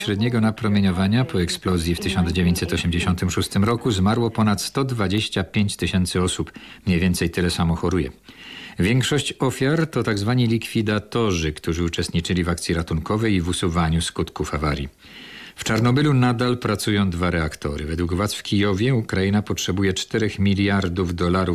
Średniego napromieniowania po eksplozji w 1986 roku zmarło ponad 125 000 osób. Mniej więcej tyle samo choruje. Większość ofiar to tzw. likwidatorzy, którzy uczestniczyli w akcji ratunkowej i w usuwaniu skutków awarii. W Czarnobylu nadal pracują 2 reaktory. Według władz w Kijowie Ukraina potrzebuje $4 miliardów